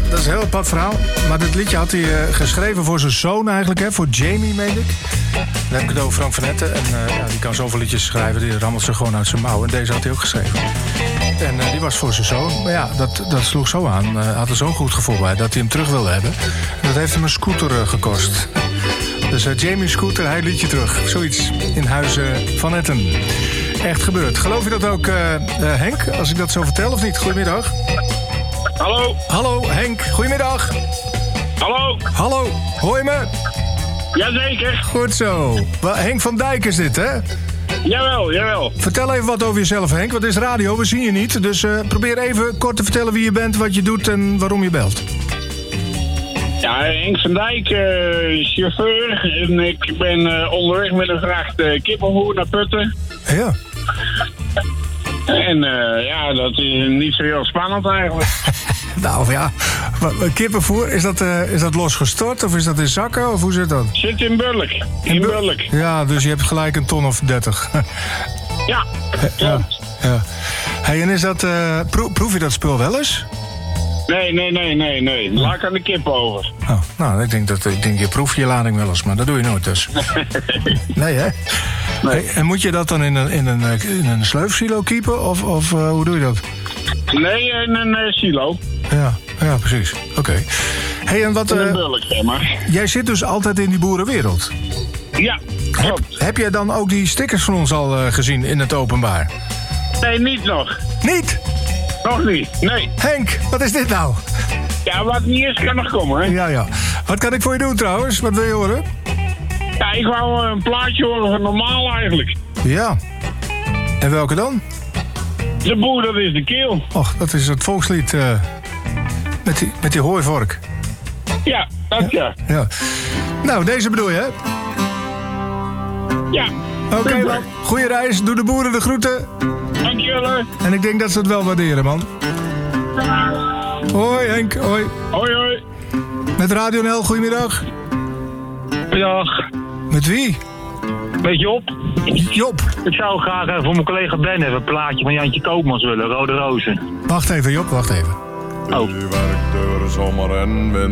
dat is een heel apart verhaal. Maar dit liedje had hij geschreven voor zijn zoon eigenlijk, hè? Voor Jamie, meen ik. Dan heb ik het over Frank van Etten. En die kan zoveel liedjes schrijven, die rammelt ze gewoon uit zijn mouw. En deze had hij ook geschreven. En die was voor zijn zoon. Maar ja, dat sloeg zo aan. Had er zo'n goed gevoel bij dat hij hem terug wilde hebben. En dat heeft hem een scooter gekost. Dus Jamie Scooter, hij liedje terug. Zoiets in Huizen van Etten. Echt gebeurd. Geloof je dat ook, Henk, als ik dat zo vertel of niet? Goedemiddag. Hallo. Hallo, Henk. Goedemiddag. Hallo. Hallo, hoor je me? Jazeker. Goed zo. Henk van Dijk is dit, hè? Jawel. Vertel even wat over jezelf, Henk. Want het is radio, we zien je niet. Dus probeer even kort te vertellen wie je bent, wat je doet en waarom je belt. Ja, Henk van Dijk, chauffeur. En ik ben onderweg met een vracht kippenvoer naar Putten. Ja. En dat is niet zo heel spannend eigenlijk. Nou ja, kippenvoer, is dat losgestort of is dat in zakken of hoe zit dat? Zit in Bulk. In Bulk. Ja, dus je hebt gelijk een ton of 30. Ja. Ja. Hey, en is dat, proef je dat spul wel eens? Nee. Laat ik aan de kip over. Oh, nou, ik denk je proef je lading wel eens, maar dat doe je nooit dus. Nee, hè? Nee. Hey, en moet je dat dan in een sleufsilo keepen of hoe doe je dat? Nee, in een silo. Ja, precies. Oké. Hey, en wat... In een bulk, zeg maar. Jij zit dus altijd in die boerenwereld. Ja, klopt. Heb jij dan ook die stickers van ons al gezien in het openbaar? Nee, niet nog. Niet? Nog niet, nee. Henk, wat is dit nou? Ja, wat niet is, kan nog komen, hè? Ja. Wat kan ik voor je doen trouwens? Wat wil je horen? Ja, ik wou een plaatje horen van normaal eigenlijk. Ja. En welke dan? De boer, dat is de keel. Och, dat is het volkslied met die hooivork. Ja, dat ja. Nou, deze bedoel je, hè? Ja. Oké, dan. Goeie reis. Doe de boeren de groeten. Dankjewel, hè. En ik denk dat ze het wel waarderen, man. Hoi, Henk. Hoi. Hoi. Met Radio NL, goedemiddag. Goedendag. Met wie? Met Job. Job. Ik zou graag voor mijn collega Ben even een plaatje van Jantje Koopmans willen, Rode Rozen. Wacht even, Job, wacht even. Oh. U werkt door zomer en wind.